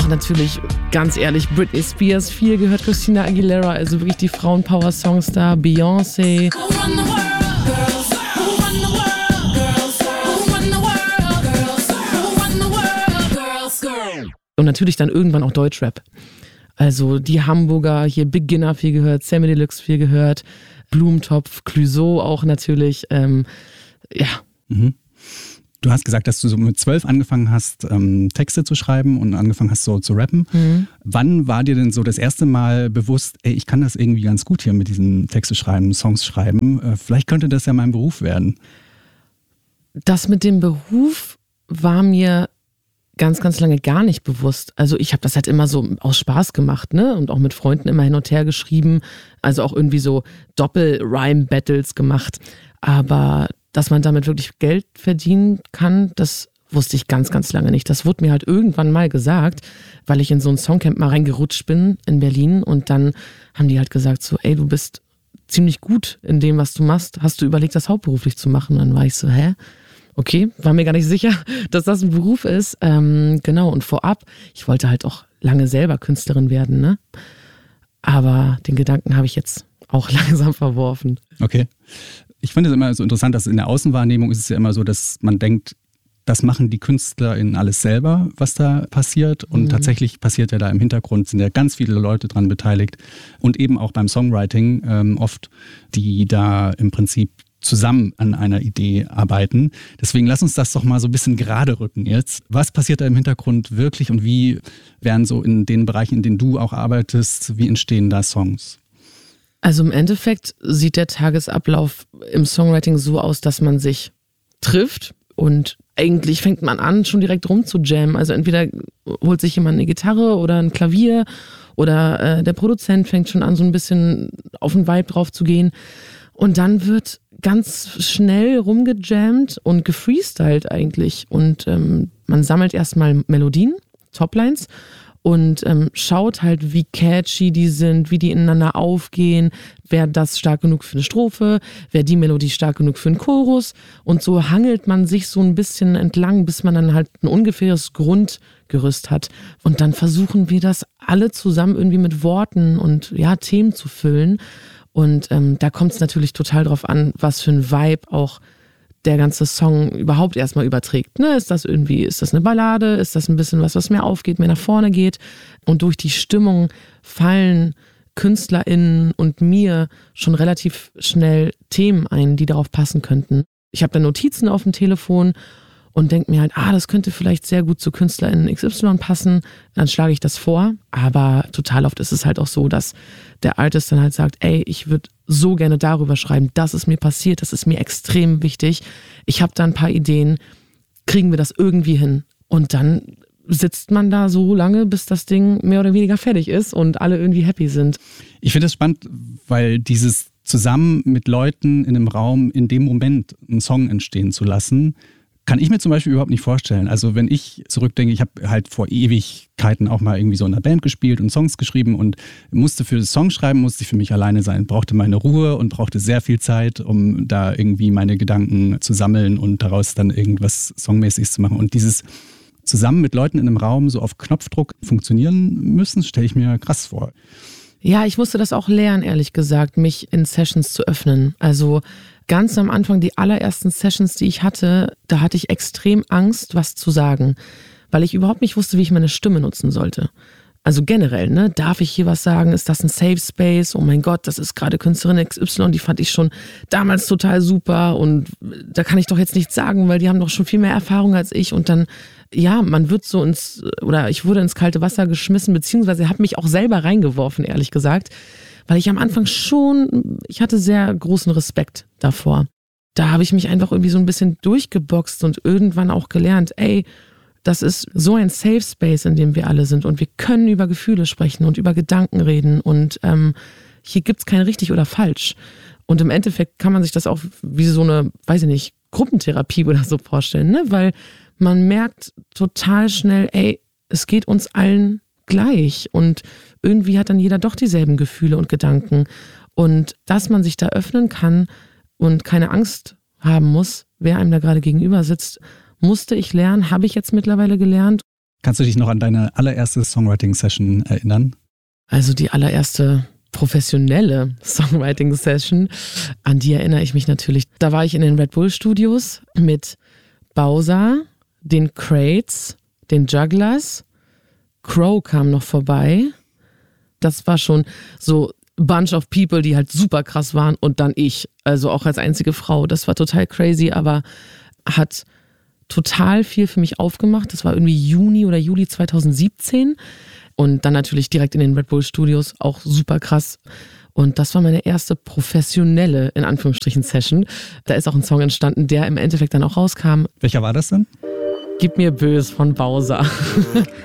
natürlich, ganz ehrlich, Britney Spears viel gehört, Christina Aguilera, also wirklich die Frauenpower-Songs da, Beyoncé. Und natürlich dann irgendwann auch Deutschrap. Also die Hamburger, hier Beginner viel gehört, Samy Deluxe viel gehört, Blumentopf, Clouseau auch natürlich, ja. Mhm. Du hast gesagt, dass du so mit 12 angefangen hast, Texte zu schreiben und angefangen hast, so zu rappen. Mhm. Wann war dir denn so das erste Mal bewusst, ey, ich kann das irgendwie ganz gut hier mit diesem Texte schreiben, Songs schreiben. Vielleicht könnte das ja mein Beruf werden. Das mit dem Beruf war mir ganz, ganz lange gar nicht bewusst. Also ich habe das halt immer so aus Spaß gemacht, ne? Und auch mit Freunden immer hin und her geschrieben. Also auch irgendwie so Doppel-Rhyme-Battles gemacht. Aber dass man damit wirklich Geld verdienen kann, das wusste ich ganz, ganz lange nicht. Das wurde mir halt irgendwann mal gesagt, weil ich in so ein Songcamp mal reingerutscht bin in Berlin. Und dann haben die halt gesagt so, ey, du bist ziemlich gut in dem, was du machst. Hast du überlegt, das hauptberuflich zu machen? Und dann war ich so, hä? Okay, war mir gar nicht sicher, dass das ein Beruf ist. Genau, und vorab, ich wollte halt auch lange selber Künstlerin werden, ne? Aber den Gedanken habe ich jetzt auch langsam verworfen. Okay. Ich finde es immer so interessant, dass in der Außenwahrnehmung ist es ja immer so, dass man denkt, das machen die KünstlerInnen alles selber, was da passiert. Und tatsächlich passiert ja da im Hintergrund, sind ja ganz viele Leute dran beteiligt. Und eben auch beim Songwriting oft, die da im Prinzip zusammen an einer Idee arbeiten. Deswegen lass uns das doch mal so ein bisschen gerade rücken jetzt. Was passiert da im Hintergrund wirklich und wie werden so in den Bereichen, in denen du auch arbeitest, wie entstehen da Songs? Also im Endeffekt sieht der Tagesablauf im Songwriting so aus, dass man sich trifft und eigentlich fängt man an, schon direkt rum zu jammen. Also entweder holt sich jemand eine Gitarre oder ein Klavier oder der Produzent fängt schon an, so ein bisschen auf den Vibe drauf zu gehen. Und dann wird ganz schnell rumgejammt und gefreestylt eigentlich. Und man sammelt erstmal Melodien, Toplines und schaut halt, wie catchy die sind, wie die ineinander aufgehen, wäre das stark genug für eine Strophe, wäre die Melodie stark genug für einen Chorus. Und so hangelt man sich so ein bisschen entlang, bis man dann halt ein ungefähres Grundgerüst hat. Und dann versuchen wir das alle zusammen irgendwie mit Worten und ja, Themen zu füllen. Und da kommt es natürlich total drauf an, was für ein Vibe auch der ganze Song überhaupt erstmal überträgt. Ne? Ist das eine Ballade? Ist das ein bisschen was mehr aufgeht, mehr nach vorne geht? Und durch die Stimmung fallen KünstlerInnen und mir schon relativ schnell Themen ein, die darauf passen könnten. Ich habe dann Notizen auf dem Telefon und denke mir halt, das könnte vielleicht sehr gut zu KünstlerInnen XY passen. Dann schlage ich das vor. Aber total oft ist es halt auch so, dass der Artist dann halt sagt, ey, ich würde so gerne darüber schreiben, das ist mir passiert, das ist mir extrem wichtig. Ich habe da ein paar Ideen, kriegen wir das irgendwie hin? Und dann sitzt man da so lange, bis das Ding mehr oder weniger fertig ist und alle irgendwie happy sind. Ich finde das spannend, weil dieses zusammen mit Leuten in einem Raum in dem Moment einen Song entstehen zu lassen, kann ich mir zum Beispiel überhaupt nicht vorstellen. Also wenn ich zurückdenke, ich habe halt vor Ewigkeiten auch mal irgendwie so in einer Band gespielt und Songs geschrieben und musste für das Songschreiben, musste ich für mich alleine sein, brauchte meine Ruhe und brauchte sehr viel Zeit, um da irgendwie meine Gedanken zu sammeln und daraus dann irgendwas Songmäßiges zu machen. Und dieses zusammen mit Leuten in einem Raum so auf Knopfdruck funktionieren müssen, stelle ich mir krass vor. Ja, ich musste das auch lernen, ehrlich gesagt, mich in Sessions zu öffnen. Also ganz am Anfang, die allerersten Sessions, die ich hatte, da hatte ich extrem Angst, was zu sagen, weil ich überhaupt nicht wusste, wie ich meine Stimme nutzen sollte. Also generell, ne, darf ich hier was sagen? Ist das ein Safe Space? Oh mein Gott, das ist gerade Künstlerin XY, die fand ich schon damals total super und da kann ich doch jetzt nichts sagen, weil die haben doch schon viel mehr Erfahrung als ich. Und dann, ja, man wird so ich wurde ins kalte Wasser geschmissen, beziehungsweise habe mich auch selber reingeworfen, ehrlich gesagt, weil ich am Anfang ich hatte sehr großen Respekt davor. Da habe ich mich einfach irgendwie so ein bisschen durchgeboxt und irgendwann auch gelernt, ey, das ist so ein Safe Space, in dem wir alle sind und wir können über Gefühle sprechen und über Gedanken reden und hier gibt's kein richtig oder falsch. Und im Endeffekt kann man sich das auch wie so eine, weiß ich nicht, Gruppentherapie oder so vorstellen, ne? Weil man merkt total schnell, ey, es geht uns allen gleich und irgendwie hat dann jeder doch dieselben Gefühle und Gedanken. Und dass man sich da öffnen kann und keine Angst haben muss, wer einem da gerade gegenüber sitzt, musste ich lernen, habe ich jetzt mittlerweile gelernt. Kannst du dich noch an deine allererste Songwriting-Session erinnern? Also die allererste professionelle Songwriting-Session, an die erinnere ich mich natürlich. Da war ich in den Red Bull Studios mit Bowser, den Crates, den Jugglers, Crow kam noch vorbei. Das war schon so bunch of people, die halt super krass waren und dann ich, also auch als einzige Frau. Das war total crazy, aber hat total viel für mich aufgemacht. Das war irgendwie Juni oder Juli 2017 und dann natürlich direkt in den Red Bull Studios, auch super krass. Und das war meine erste professionelle, in Anführungsstrichen, Session. Da ist auch ein Song entstanden, der im Endeffekt dann auch rauskam. Welcher war das denn? Gib mir Bös von Bowser.